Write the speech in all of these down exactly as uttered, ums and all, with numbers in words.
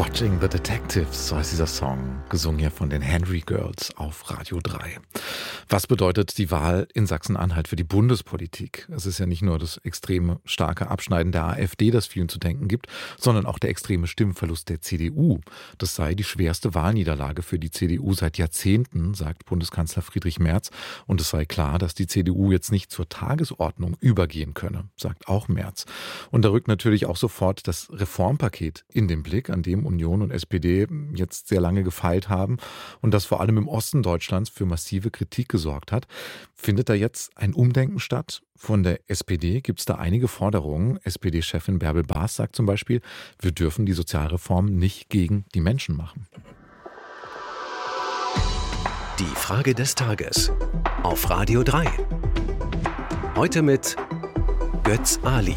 Watching the Detectives, so heißt dieser Song, gesungen hier von den Henry Girls auf Radio drei. Was bedeutet die Wahl in Sachsen-Anhalt für die Bundespolitik? Es ist ja nicht nur das extreme starke Abschneiden der AfD, das vielen zu denken gibt, sondern auch der extreme Stimmverlust der C D U. Das sei die schwerste Wahlniederlage für die C D U seit Jahrzehnten, sagt Bundeskanzler Friedrich Merz. Und es sei klar, dass die C D U jetzt nicht zur Tagesordnung übergehen könne, sagt auch Merz. Und da rückt natürlich auch sofort das Reformpaket in den Blick, an dem Union und S P D jetzt sehr lange gefeilt haben und das vor allem im Osten Deutschlands für massive Kritik gesorgt hat. Findet da jetzt ein Umdenken statt? Von der S P D gibt es da einige Forderungen. S P D-Chefin Bärbel Baas sagt zum Beispiel, wir dürfen die Sozialreform nicht gegen die Menschen machen. Die Frage des Tages auf Radio drei. Heute mit Götz Ali.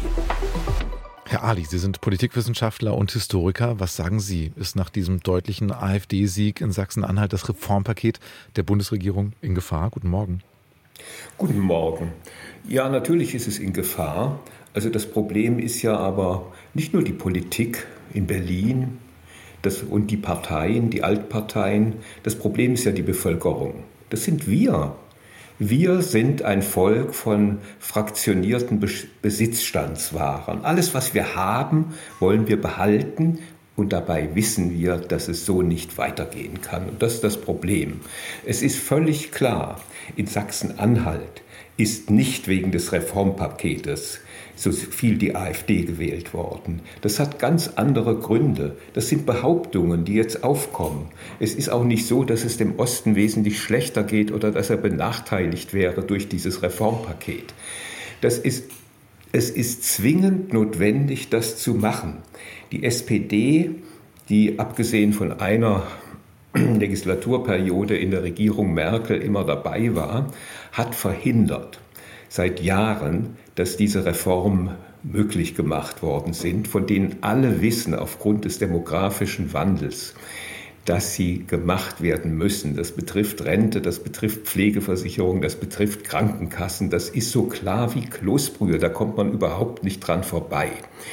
Herr Ali, Sie sind Politikwissenschaftler und Historiker. Was sagen Sie? Ist nach diesem deutlichen AfD-Sieg in Sachsen-Anhalt das Reformpaket der Bundesregierung in Gefahr? Guten Morgen. Guten Morgen. Ja, natürlich ist es in Gefahr. Also das Problem ist ja aber nicht nur die Politik in Berlin das, und die Parteien, die Altparteien. Das Problem ist ja die Bevölkerung. Das sind wir. Wir sind ein Volk von fraktionierten Besitzstandswahrern. Alles, was wir haben, wollen wir behalten und dabei wissen wir, dass es so nicht weitergehen kann. Und das ist das Problem. Es ist völlig klar, in Sachsen-Anhalt ist nicht wegen des Reformpaketes so viel die AfD gewählt worden. Das hat ganz andere Gründe. Das sind Behauptungen, die jetzt aufkommen. Es ist auch nicht so, dass es dem Osten wesentlich schlechter geht oder dass er benachteiligt wäre durch dieses Reformpaket. Das ist, es ist zwingend notwendig, das zu machen. Die S P D, die abgesehen von einer Legislaturperiode in der Regierung Merkel immer dabei war, hat verhindert seit Jahren, dass diese Reformen möglich gemacht worden sind, von denen alle wissen aufgrund des demografischen Wandels, dass sie gemacht werden müssen. Das betrifft Rente, das betrifft Pflegeversicherung, das betrifft Krankenkassen. Das ist so klar wie Kloßbrühe, da kommt man überhaupt nicht dran vorbei.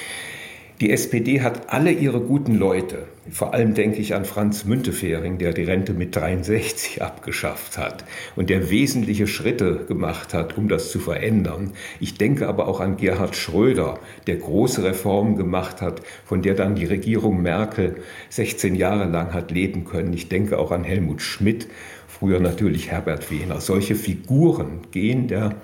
Die S P D hat alle ihre guten Leute, vor allem denke ich an Franz Müntefering, der die Rente mit dreiundsechzig abgeschafft hat und der wesentliche Schritte gemacht hat, um das zu verändern. Ich denke aber auch an Gerhard Schröder, der große Reformen gemacht hat, von der dann die Regierung Merkel sechzehn Jahre lang hat leben können. Ich denke auch an Helmut Schmidt, früher natürlich Herbert Wehner. Solche Figuren gehen der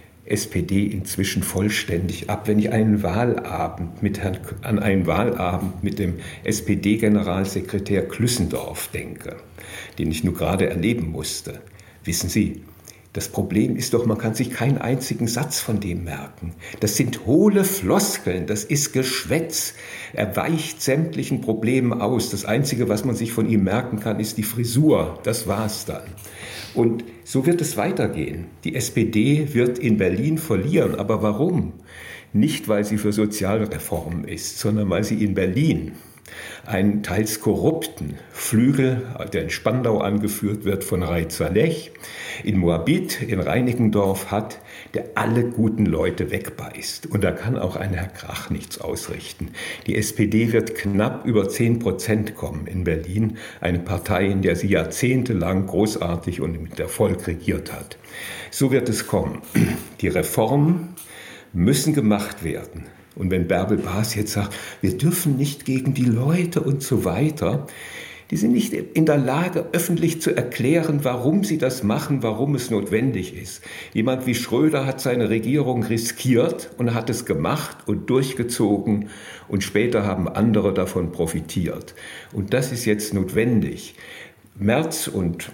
S P D inzwischen vollständig ab. Wenn ich einen Wahlabend mit Herrn, an einen Wahlabend mit dem S P D-Generalsekretär Klüssendorf denke, den ich nur gerade erleben musste, wissen Sie, das Problem ist doch, man kann sich keinen einzigen Satz von dem merken. Das sind hohle Floskeln, das ist Geschwätz. Er weicht sämtlichen Problemen aus. Das Einzige, was man sich von ihm merken kann, ist die Frisur. Das war's dann. Und so wird es weitergehen. Die S P D wird in Berlin verlieren. Aber warum? Nicht, weil sie für Sozialreformen ist, sondern weil sie in Berlin einen teils korrupten Flügel, der in Spandau angeführt wird von Reizer Lech, in Moabit, in Reinickendorf hat, der alle guten Leute wegbeißt. Und da kann auch ein Herr Krach nichts ausrichten. Die S P D wird knapp über zehn Prozent kommen in Berlin, eine Partei, in der sie jahrzehntelang großartig und mit Erfolg regiert hat. So wird es kommen. Die Reformen müssen gemacht werden. Und wenn Bärbel Baas jetzt sagt, wir dürfen nicht gegen die Leute und so weiter, die sind nicht in der Lage, öffentlich zu erklären, warum sie das machen, warum es notwendig ist. Jemand wie Schröder hat seine Regierung riskiert und hat es gemacht und durchgezogen und später haben andere davon profitiert. Und das ist jetzt notwendig. Merz und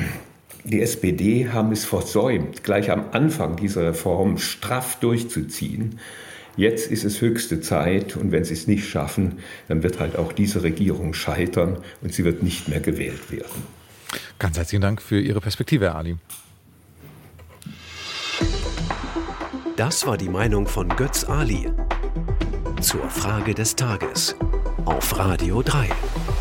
die S P D haben es versäumt, gleich am Anfang dieser Reform straff durchzuziehen. Jetzt ist es höchste Zeit und wenn sie es nicht schaffen, dann wird halt auch diese Regierung scheitern und sie wird nicht mehr gewählt werden. Ganz herzlichen Dank für Ihre Perspektive, Herr Ali. Das war die Meinung von Götz Ali zur Frage des Tages auf Radio drei.